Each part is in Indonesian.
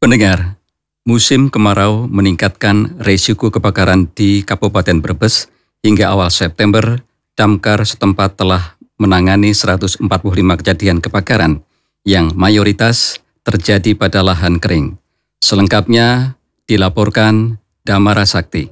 Pendengar, musim kemarau meningkatkan risiko kebakaran di Kabupaten Brebes. Hingga awal September, Damkar setempat telah menangani 145 kejadian kebakaran yang mayoritas terjadi pada lahan kering. Selengkapnya dilaporkan Damara Sakti.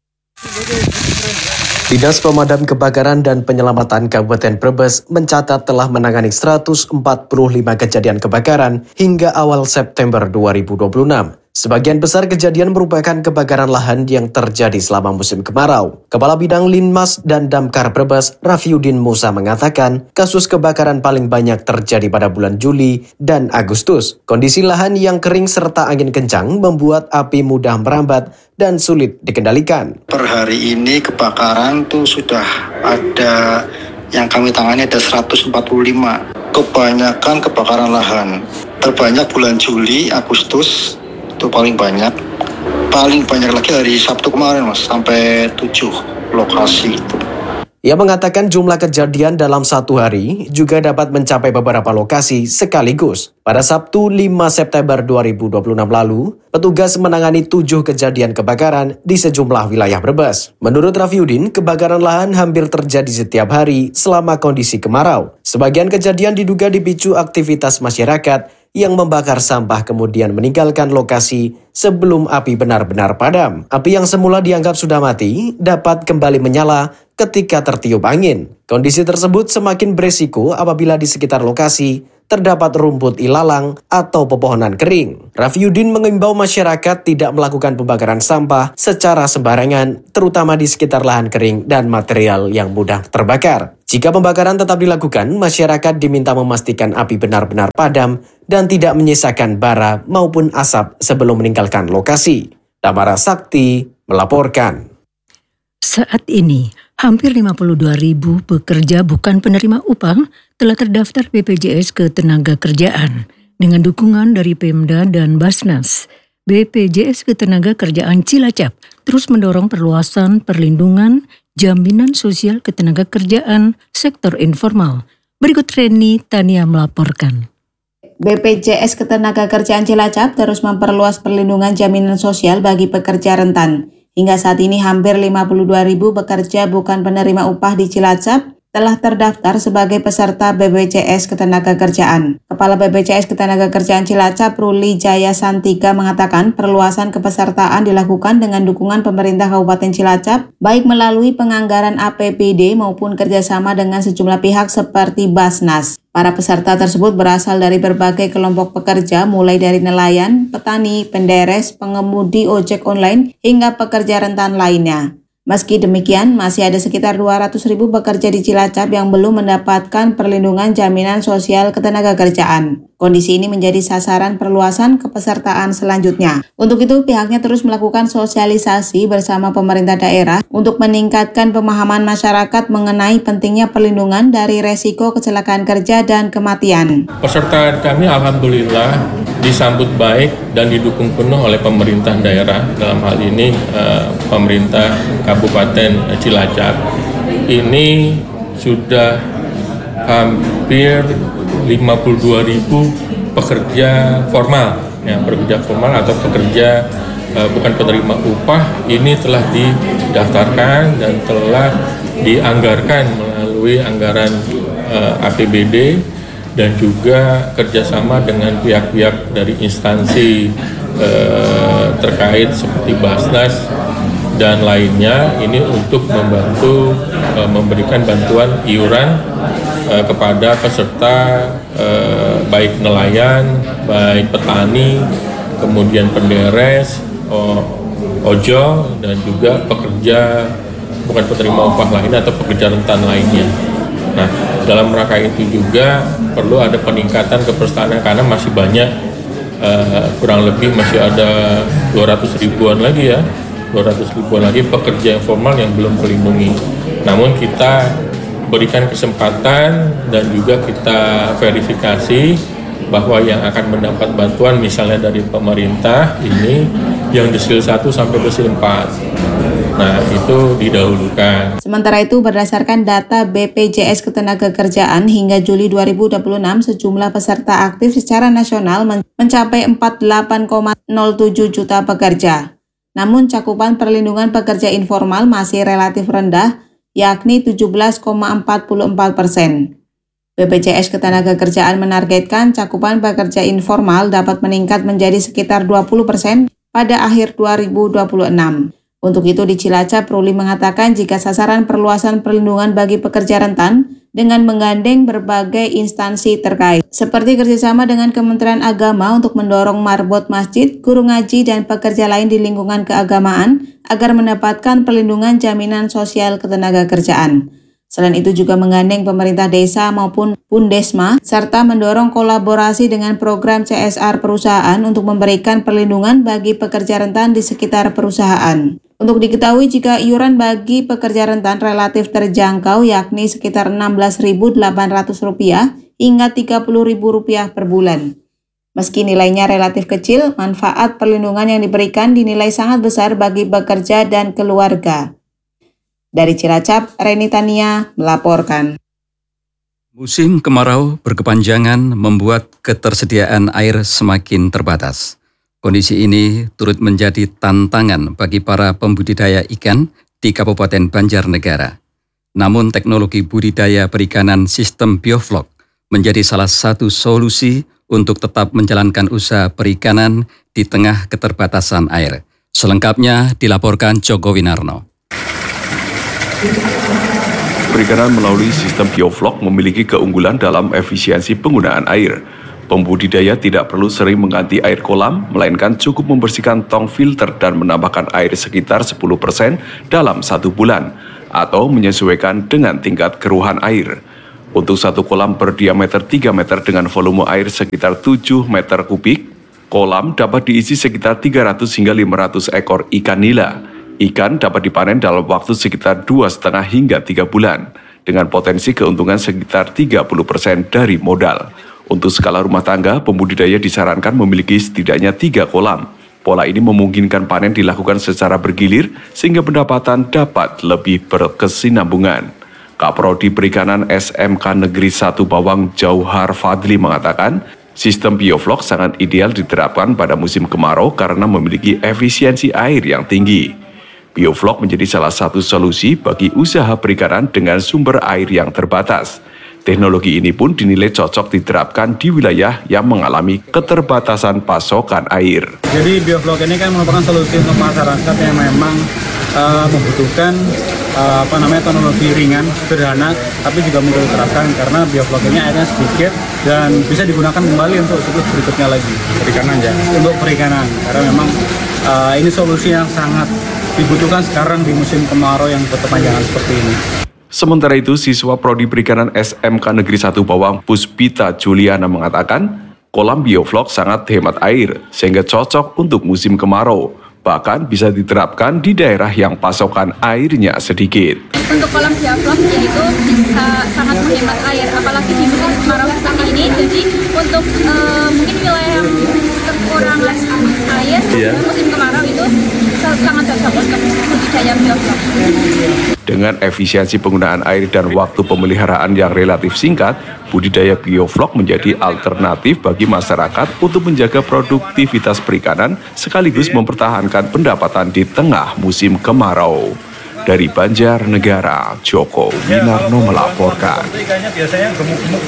Dinas Pemadam Kebakaran dan Penyelamatan Kabupaten Brebes mencatat telah menangani 145 kejadian kebakaran hingga awal September 2026. Sebagian besar kejadian merupakan kebakaran lahan yang terjadi selama musim kemarau. Kepala Bidang Linmas dan Damkar Brebes, Rafiuddin Musa mengatakan, kasus kebakaran paling banyak terjadi pada bulan Juli dan Agustus. Kondisi lahan yang kering serta angin kencang membuat api mudah merambat dan sulit dikendalikan. Per hari ini kebakaran tuh sudah ada yang kami tangani ada 145. Kebanyakan kebakaran lahan. Terbanyak bulan Juli, Agustus itu paling banyak lagi hari Sabtu kemarin Mas, sampai 7 lokasi itu. Ia mengatakan jumlah kejadian dalam satu hari juga dapat mencapai beberapa lokasi sekaligus. Pada Sabtu 5 September 2026 lalu, petugas menangani 7 kejadian kebakaran di sejumlah wilayah Brebes. Menurut Rafiuddin, kebakaran lahan hampir terjadi setiap hari selama kondisi kemarau. Sebagian kejadian diduga dipicu aktivitas masyarakat yang membakar sampah kemudian meninggalkan lokasi sebelum api benar-benar padam. Api yang semula dianggap sudah mati dapat kembali menyala ketika tertiup angin. Kondisi tersebut semakin beresiko apabila di sekitar lokasi terdapat rumput ilalang atau pepohonan kering. Rafiuddin mengimbau masyarakat tidak melakukan pembakaran sampah secara sembarangan, terutama di sekitar lahan kering dan material yang mudah terbakar. Jika pembakaran tetap dilakukan, masyarakat diminta memastikan api benar-benar padam dan tidak menyisakan bara maupun asap sebelum meninggalkan lokasi. Damara Sakti melaporkan. Saat ini, hampir 52.000 pekerja bukan penerima upah telah terdaftar BPJS Ketenagakerjaan dengan dukungan dari Pemda dan Basnas. BPJS Ketenagakerjaan Cilacap terus mendorong perluasan perlindungan jaminan sosial ketenagakerjaan sektor informal. Berikut Reni Tania melaporkan. BPJS Ketenagakerjaan Cilacap terus memperluas perlindungan jaminan sosial bagi pekerja rentan. Hingga saat ini hampir 52.000 pekerja bukan penerima upah di Cilacap telah terdaftar sebagai peserta BPJS Ketenagakerjaan. Kepala BPJS Ketenagakerjaan Cilacap, Ruli Jaya Santika mengatakan perluasan kepesertaan dilakukan dengan dukungan pemerintah Kabupaten Cilacap, baik melalui penganggaran APBD maupun kerjasama dengan sejumlah pihak seperti Basnas. Para peserta tersebut berasal dari berbagai kelompok pekerja, mulai dari nelayan, petani, penderes, pengemudi ojek online, hingga pekerja rentan lainnya. Meski demikian, masih ada sekitar 200.000 pekerja di Cilacap yang belum mendapatkan perlindungan jaminan sosial ketenagakerjaan. Kondisi ini menjadi sasaran perluasan kepesertaan selanjutnya. Untuk itu, pihaknya terus melakukan sosialisasi bersama pemerintah daerah untuk meningkatkan pemahaman masyarakat mengenai pentingnya perlindungan dari resiko kecelakaan kerja dan kematian. Peserta kami alhamdulillah disambut baik dan didukung penuh oleh pemerintah daerah, dalam hal ini pemerintah Kabupaten Cilacap. Ini sudah hampir 52.000 pekerja formal, pekerja formal atau pekerja bukan penerima upah ini telah didaftarkan dan telah dianggarkan melalui anggaran APBD dan juga kerjasama dengan pihak-pihak dari instansi terkait seperti Basnas dan lainnya, ini untuk membantu memberikan bantuan iuran kepada peserta baik nelayan, baik petani, kemudian penderes, ojol, dan juga pekerja bukan penerima upah lainnya atau pekerja rentan lainnya. Nah, dalam rangka itu juga perlu ada peningkatan kepesertaan karena masih banyak, kurang lebih masih ada 200 ribuan lagi pekerja informal yang belum terlindungi. Namun kita berikan kesempatan dan juga kita verifikasi bahwa yang akan mendapat bantuan misalnya dari pemerintah ini yang desil 1 sampai desil 4. Nah, itu didahulukan. Sementara itu, berdasarkan data BPJS Ketenagakerjaan hingga Juli 2026, sejumlah peserta aktif secara nasional mencapai 48,07 juta pekerja. Namun, cakupan perlindungan pekerja informal masih relatif rendah, yakni 17,44%. BPJS Ketenagakerjaan menargetkan cakupan pekerja informal dapat meningkat menjadi sekitar 20% pada akhir 2026. Untuk itu di Cilacap, Ruli mengatakan jika sasaran perluasan perlindungan bagi pekerja rentan dengan menggandeng berbagai instansi terkait, seperti kerjasama dengan Kementerian Agama untuk mendorong marbot masjid, guru ngaji, dan pekerja lain di lingkungan keagamaan agar mendapatkan perlindungan jaminan sosial ketenagakerjaan. Selain itu juga menggandeng pemerintah desa maupun Pundesma, serta mendorong kolaborasi dengan program CSR perusahaan untuk memberikan perlindungan bagi pekerja rentan di sekitar perusahaan. Untuk diketahui jika iuran bagi pekerja rentan relatif terjangkau yakni sekitar Rp16.800 hingga Rp30.000 per bulan. Meski nilainya relatif kecil, manfaat perlindungan yang diberikan dinilai sangat besar bagi pekerja dan keluarga. Dari Cilacap, Reni Tania melaporkan. Musim kemarau berkepanjangan membuat ketersediaan air semakin terbatas. Kondisi ini turut menjadi tantangan bagi para pembudidaya ikan di Kabupaten Banjarnegara. Namun teknologi budidaya perikanan sistem bioflok menjadi salah satu solusi untuk tetap menjalankan usaha perikanan di tengah keterbatasan air. Selengkapnya dilaporkan Joko Winarno. Perikanan melalui sistem bioflok memiliki keunggulan dalam efisiensi penggunaan air. Pembudidaya tidak perlu sering mengganti air kolam, melainkan cukup membersihkan tong filter dan menambahkan air sekitar 10% dalam 1 bulan, atau menyesuaikan dengan tingkat keruhan air. Untuk satu kolam berdiameter 3 meter dengan volume air sekitar 7 meter kubik, kolam dapat diisi sekitar 300 hingga 500 ekor ikan nila. Ikan dapat dipanen dalam waktu sekitar 2,5 hingga 3 bulan, dengan potensi keuntungan sekitar 30% dari modal. Untuk skala rumah tangga, pembudidaya disarankan memiliki setidaknya 3 kolam. Pola ini memungkinkan panen dilakukan secara bergilir, sehingga pendapatan dapat lebih berkesinambungan. Kaprodi Perikanan SMK Negeri 1 Bawang Jauhar Fadli mengatakan, sistem bioflok sangat ideal diterapkan pada musim kemarau karena memiliki efisiensi air yang tinggi. Bioflok menjadi salah satu solusi bagi usaha perikanan dengan sumber air yang terbatas. Teknologi ini pun dinilai cocok diterapkan di wilayah yang mengalami keterbatasan pasokan air. Jadi bioflok ini kan merupakan solusi untuk masyarakat yang memang membutuhkan teknologi ringan, sederhana, tapi juga mudah diterapkan karena bioflok ini airnya sedikit dan bisa digunakan kembali untuk siklus berikutnya lagi. Perikanan ya? Untuk perikanan, karena memang ini solusi yang sangat dibutuhkan sekarang di musim kemarau yang berkepanjangan seperti ini. Sementara itu, siswa Prodi Perikanan SMK Negeri 1 Bawang Puspita Juliana mengatakan, kolam bioflok sangat hemat air, sehingga cocok untuk musim kemarau. Bahkan bisa diterapkan di daerah yang pasokan airnya sedikit. Untuk kolam bioflok itu bisa sangat menghemat air, apalagi di musim kemarau seperti ini. Jadi untuk mungkin wilayah yang kekurangan air, musim kemarau itu sangat cocok untuk budidaya bioflok. Dengan efisiensi penggunaan air dan waktu pemeliharaan yang relatif singkat, budidaya bioflok menjadi alternatif bagi masyarakat untuk menjaga produktivitas perikanan sekaligus mempertahankan pendapatan di tengah musim kemarau. Dari Banjarnegara, Joko Winarno melaporkan. Ikannya biasanya gemuk-gemuk.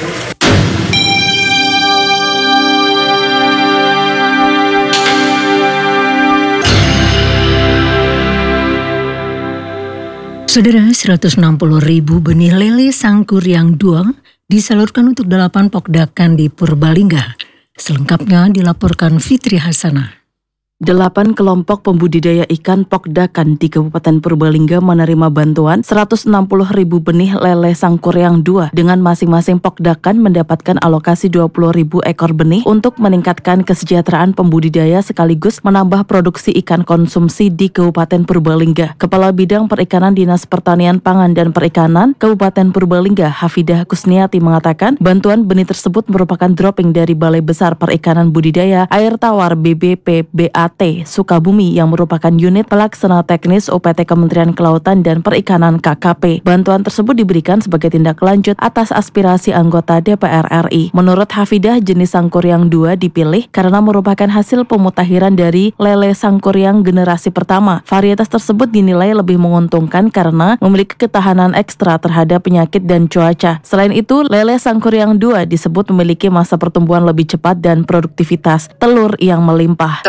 Saudara, 160.000 benih lele sangkur yang duang disalurkan untuk 8 pokdakan di Purbalingga. Selengkapnya dilaporkan Fitri Hasanah. 8 kelompok pembudidaya ikan Pokdakan di Kabupaten Purbalingga menerima bantuan 160.000 benih lele Sangkuriang 2 dengan masing-masing Pokdakan mendapatkan alokasi 20.000 ekor benih untuk meningkatkan kesejahteraan pembudidaya sekaligus menambah produksi ikan konsumsi di Kabupaten Purbalingga. Kepala Bidang Perikanan Dinas Pertanian Pangan dan Perikanan Kabupaten Purbalingga, Hafidah Kusniati mengatakan bantuan benih tersebut merupakan dropping dari Balai Besar Perikanan Budidaya Air Tawar BBPBAT Sukabumi yang merupakan unit pelaksana teknis OPT Kementerian Kelautan dan Perikanan KKP. Bantuan tersebut diberikan sebagai tindak lanjut atas aspirasi anggota DPR RI. Menurut Hafidah, jenis Sangkuriang 2 dipilih karena merupakan hasil pemutakhiran dari lele Sangkuriang generasi pertama. Varietas tersebut dinilai lebih menguntungkan karena memiliki ketahanan ekstra terhadap penyakit dan cuaca. Selain itu, lele Sangkuriang 2 disebut memiliki masa pertumbuhan lebih cepat dan produktivitas telur yang melimpah.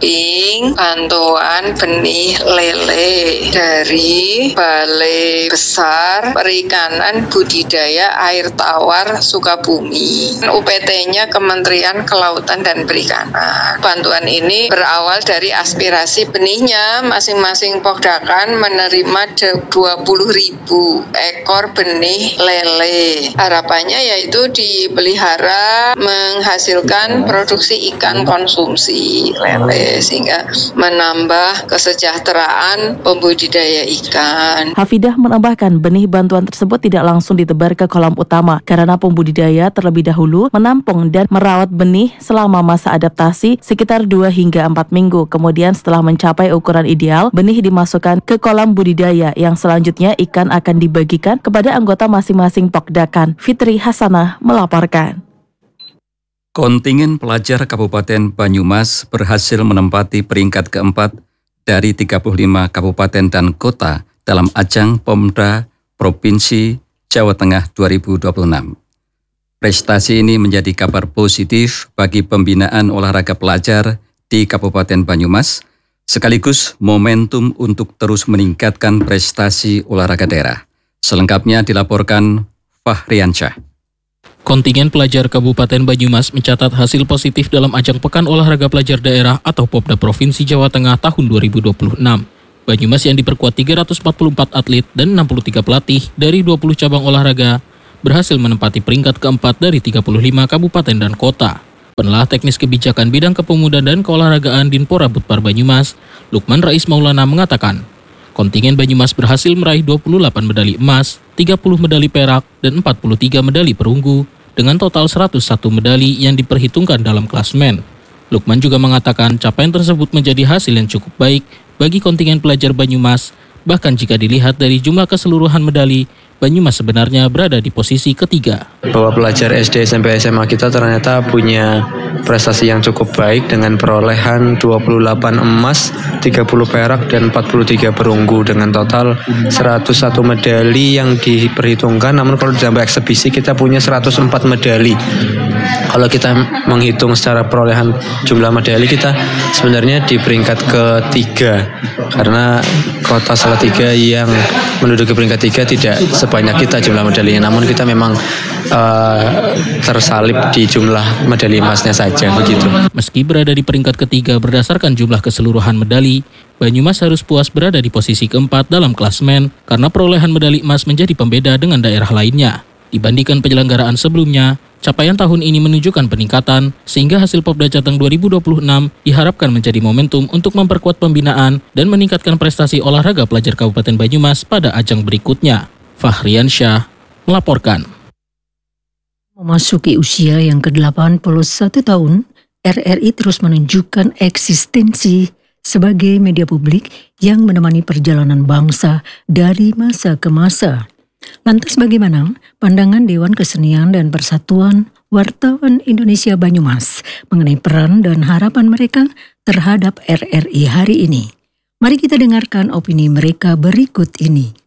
Bantuan benih lele dari Balai Besar Perikanan Budidaya Air Tawar Sukabumi. UPT-nya Kementerian Kelautan dan Perikanan. Bantuan ini berawal dari aspirasi benihnya. Masing-masing Pokdakan menerima 20.000 ekor benih lele. Harapannya yaitu dipelihara menghasilkan produksi ikan konsumsi lele sehingga menambah kesejahteraan pembudidaya ikan. Hafidah menambahkan benih bantuan tersebut tidak langsung ditebar ke kolam utama karena pembudidaya terlebih dahulu menampung dan merawat benih selama masa adaptasi sekitar 2 hingga 4 minggu. Kemudian setelah mencapai ukuran ideal, benih dimasukkan ke kolam budidaya yang selanjutnya ikan akan dibagikan kepada anggota masing-masing Pokdakan. Fitri Hasanah melaporkan. Kontingen pelajar Kabupaten Banyumas berhasil menempati peringkat keempat dari 35 kabupaten dan kota dalam ajang Pomda Provinsi Jawa Tengah 2026. Prestasi ini menjadi kabar positif bagi pembinaan olahraga pelajar di Kabupaten Banyumas, sekaligus momentum untuk terus meningkatkan prestasi olahraga daerah. Selengkapnya dilaporkan Fahriansyah. Kontingen pelajar Kabupaten Banyumas mencatat hasil positif dalam ajang Pekan Olahraga Pelajar Daerah atau Popda Provinsi Jawa Tengah tahun 2026. Banyumas yang diperkuat 344 atlet dan 63 pelatih dari 20 cabang olahraga berhasil menempati peringkat keempat dari 35 kabupaten dan kota. Penelah teknis kebijakan bidang kepemudaan dan keolahragaan Dinpora Budpar Banyumas, Lukman Rais Maulana mengatakan, kontingen Banyumas berhasil meraih 28 medali emas, 30 medali perak, dan 43 medali perunggu, dengan total 101 medali yang diperhitungkan dalam klasmen. Lukman juga mengatakan capaian tersebut menjadi hasil yang cukup baik bagi kontingen pelajar Banyumas, bahkan jika dilihat dari jumlah keseluruhan medali, Banyumas sebenarnya berada di posisi ketiga. Bahwa pelajar SD, SMP, SMA kita ternyata punya prestasi yang cukup baik dengan perolehan 28 emas, 30 perak, dan 43 perunggu dengan total 101 medali yang diperhitungkan. Namun kalau sampai eksebisi kita punya 104 medali. Kalau kita menghitung secara perolehan jumlah medali, kita sebenarnya di peringkat ketiga karena kota Salatiga yang menduduki peringkat 3 tidak sebanyak kita jumlah medalinya, namun kita memang tersalip di jumlah medali emasnya saja begitu. Meski berada di peringkat ketiga berdasarkan jumlah keseluruhan medali, Banyumas harus puas berada di posisi keempat dalam klasmen karena perolehan medali emas menjadi pembeda dengan daerah lainnya. Dibandingkan penyelenggaraan sebelumnya, capaian tahun ini menunjukkan peningkatan sehingga hasil Popda Jateng 2026 diharapkan menjadi momentum untuk memperkuat pembinaan dan meningkatkan prestasi olahraga pelajar Kabupaten Banyumas pada ajang berikutnya. Fahriansyah melaporkan. Memasuki usia yang ke-81 tahun, RRI terus menunjukkan eksistensi sebagai media publik yang menemani perjalanan bangsa dari masa ke masa. Lantas bagaimana pandangan Dewan Kesenian dan Persatuan Wartawan Indonesia Banyumas mengenai peran dan harapan mereka terhadap RRI hari ini? Mari kita dengarkan opini mereka berikut ini.